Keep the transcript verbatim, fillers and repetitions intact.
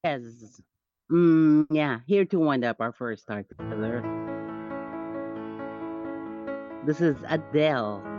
Yes. Mm, yeah, here to wind up our first star thriller. This is Adele.